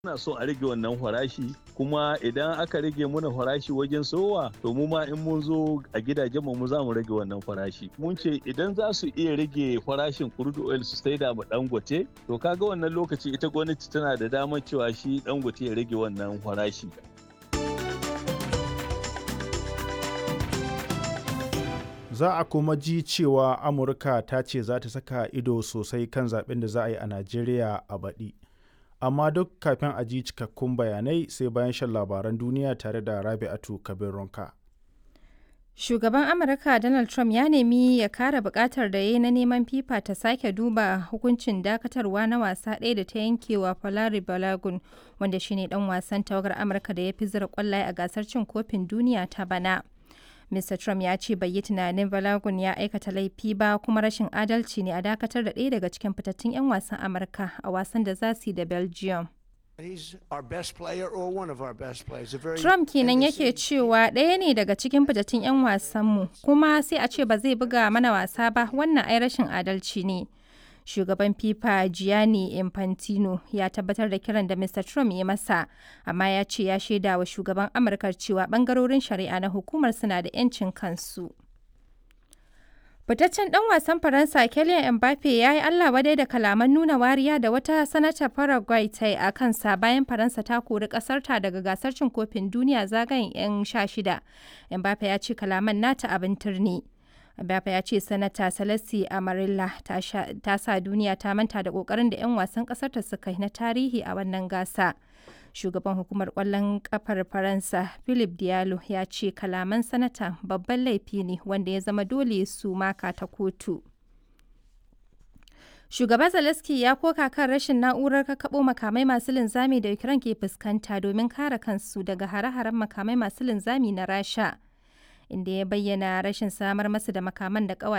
Muna so a rage wannan farashi, kuma idan aka rage muna farashi wajen sowa, to mu ma in mun zo a gidajen mu za mu rage wannan farashi. Mun ce idan za su iya rage farashin crude oil su saida ma Dangote, to kaga wannan lokaci ita gwamnati tana da damar cewa shi Dangote ya rage wannan farashi. Za a kuma ji cewa Amurka ta ce za ta saka ido sosai kan zaɓen da za a yi a Najeriya a baɗi. Amma duk kafin a ji cikakkun bayanai sai bayan shan labaran duniya tare da Rabi'atu Kabir Ronka. Shugaban Amurka Donald Trump ya nemi ya kare bukatar da ya yi na neman FIFA ta sake duba hukuncin dakatarwa na wasa ɗaya da ta yankewa Falari Balogun, wanda shine ɗan wasan tawagar Amurka da ya fi zira ƙwallaye a gasar cin kofin duniya ta bana. Mr. Trump ya ce bai yi tunanin Balogun ya aikata laifi ba, kuma rashin adalci ne a dakatar da ɗaya daga cikin fitattun 'yan wasan Amurka a wasan da za su yi da Belgium. Trump kenan yake cewa ɗaya ne daga cikin fitattun 'yan wasanmu, kuma sai a ce ba zai buga mana wasa ba, wannan ai rashin adalci ne. Shugaban FIFA Gianni Infantino ya tabbatar da kiran da Mr. Trump ya masa, amma ya ce ya shaida wa shugaban Amurka cewa bangarorin shari'a na hukumar suna da 'yancin kansu. Fitaccen ɗan wasan Faransa Kylian Mbappe ya yi Allah wadai da kalaman nuna wariya da wata sanatar Paraguay ta yi a kansa bayan Faransa ta kori ƙasarta daga gasar cin kofin duniya zagayen 'yan 16. Mbappe ya ce kalaman nata abin turni. Mbappe ya ce sanata Salassi Amarilla ta sa duniya ta manta da ƙoƙarin da 'yan wasan ƙasarta suka yi na tarihi a wannan gasa. Shugaban hukumar ƙwallon ƙafar Faransa Philippe Diallo ya ce kalaman sanata babban laifi ne wanda ya zama dole su maka ta kotu. Shugaba Zelensky ya koka kan rashin na'urar kakkaɓo makamai masu linzami da Ukraine ke fuskanta domin kare kansu daga hare-haren makamai masu linzami na Rasha, inda ya bayyana rashin samar masu da makaman da ƙawaye